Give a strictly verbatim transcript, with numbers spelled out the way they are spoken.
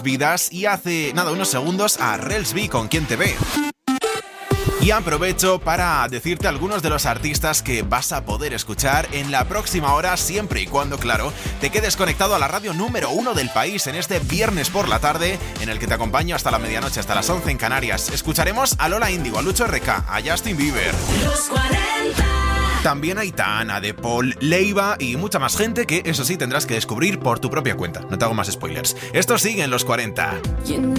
vidas y hace nada unos segundos a Relsby con Quien te ve. Y aprovecho para decirte algunos de los artistas que vas a poder escuchar en la próxima hora, siempre y cuando, claro, te quedes conectado a la radio número uno del país en este viernes por la tarde, en el que te acompaño hasta la medianoche, hasta las once en Canarias. Escucharemos a Lola Índigo, a Lucho R K, a Justin Bieber. Los cuarenta. También a Itana, De Paul, Leiva y mucha más gente que, eso sí, tendrás que descubrir por tu propia cuenta. No te hago más spoilers. Esto sigue en Los cuarenta.